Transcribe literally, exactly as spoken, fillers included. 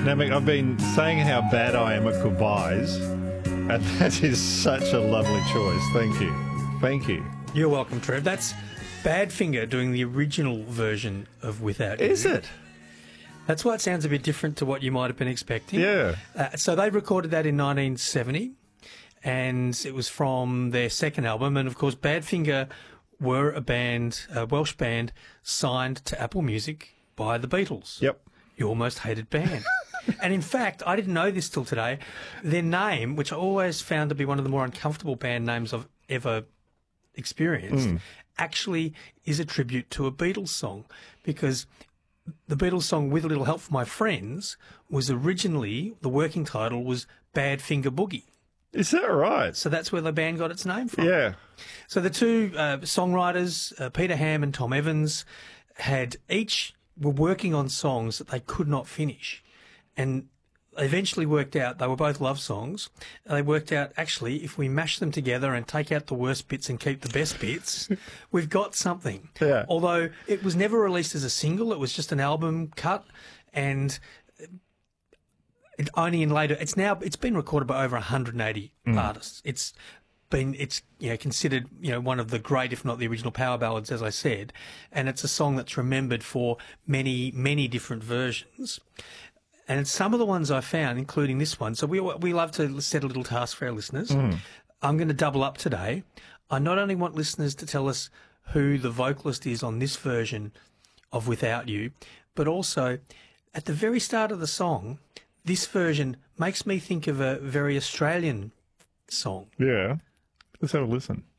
Now, Mick, I've been saying how bad I am at goodbyes, and that is such a lovely choice. Thank you. Thank you. You're welcome, Trev. That's Badfinger doing the original version of Without You. Is it? That's why it sounds a bit different to what you might have been expecting. Yeah. Uh, so they recorded that in nineteen seventy, and it was from their second album. And, of course, Badfinger were a band, a Welsh band, signed to Apple Music by the Beatles. Yep. Your most hated band. And in fact, I didn't know this till today, their name, which I always found to be one of the more uncomfortable band names I've ever experienced, mm. actually is a tribute to a Beatles song, because the Beatles song With a Little Help from My Friends was originally, the working title was Badfinger Boogie. Is that right? So that's where the band got its name from. Yeah. So the two uh, songwriters, uh, Peter Ham and Tom Evans, had each were working on songs that they could not finish. And eventually worked out, they were both love songs, they worked out, actually, if we mash them together and take out the worst bits and keep the best bits, we've got something. Yeah. Although it was never released as a single, it was just an album cut, and it only in later, it's now, it's been recorded by over one hundred eighty mm. artists. It's been, it's, you know, considered, you know, one of the great, if not the original power ballads, as I said, and it's a song that's remembered for many, many different versions. And some of the ones I found, including this one, so we we love to set a little task for our listeners. Mm. I'm going to double up today. I not only want listeners to tell us who the vocalist is on this version of Without You, but also at the very start of the song, this version makes me think of a very Australian song. Yeah. Let's have a listen.